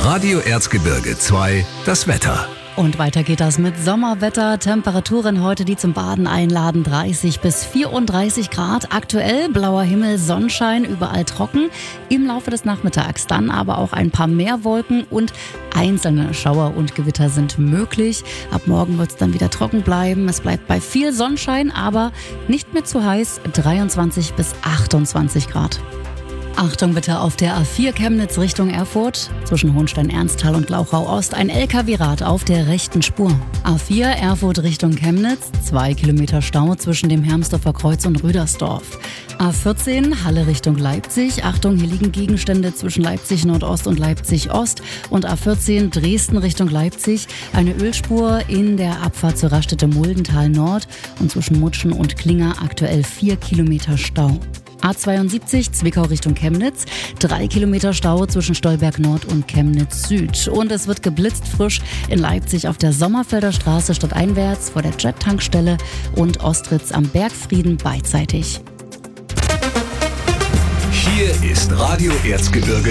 Radio Erzgebirge 2, das Wetter. Und weiter geht das mit Sommerwetter. Temperaturen heute, die zum Baden einladen, 30 bis 34 Grad. Aktuell blauer Himmel, Sonnenschein, überall trocken. Im Laufe des Nachmittags dann aber auch ein paar mehr Wolken und einzelne Schauer und Gewitter sind möglich. Ab morgen wird es dann wieder trocken bleiben. Es bleibt bei viel Sonnenschein, aber nicht mehr zu heiß, 23 bis 28 Grad. Achtung bitte auf der A4 Chemnitz Richtung Erfurt. Zwischen Hohenstein-Ernsthal und Glauchau-Ost ein LKW-Rad auf der rechten Spur. A4 Erfurt Richtung Chemnitz, 2 Kilometer Stau zwischen dem Hermsdorfer Kreuz und Rüdersdorf. A14 Halle Richtung Leipzig. Achtung, hier liegen Gegenstände zwischen Leipzig Nordost und Leipzig Ost. Und A14 Dresden Richtung Leipzig. Eine Ölspur in der Abfahrt zur Raststätte Muldental Nord. Und zwischen Mutschen und Klinger aktuell 4 Kilometer Stau. A72 Zwickau Richtung Chemnitz, 3 Kilometer Stau zwischen Stolberg Nord und Chemnitz Süd. Und es wird geblitzt frisch in Leipzig auf der Sommerfelder Straße stadteinwärts vor der Jet-Tankstelle und Ostritz am Bergfrieden beidseitig. Hier ist Radio Erzgebirge